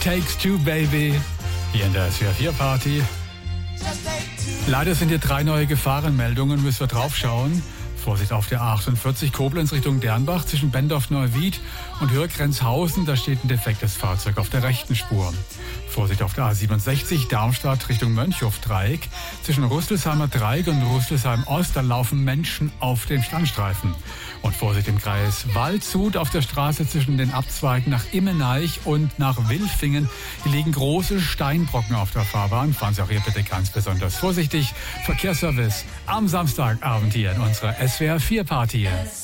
Takes Two, Baby, hier in der SWR 4 Party. Leider sind hier 3 neue Gefahrenmeldungen, müssen wir drauf schauen. Vorsicht auf der A48 Koblenz Richtung Dernbach zwischen Bendorf-Neuwied und Hürgrenzhausen. Da steht ein defektes Fahrzeug auf der rechten Spur. Vorsicht auf der A67 Darmstadt Richtung Mönchhof-Dreieck. Zwischen Rüsselsheimer Dreieck und Rüsselsheim-Ost, da laufen Menschen auf dem Standstreifen. Und Vorsicht im Kreis Waldshut auf der Straße zwischen den Abzweigen nach Immeneich und nach Wilfingen. Hier liegen große Steinbrocken auf der Fahrbahn. Fahren Sie auch hier bitte ganz besonders vorsichtig. Verkehrsservice am Samstagabend hier in unserer SWR 4 Party.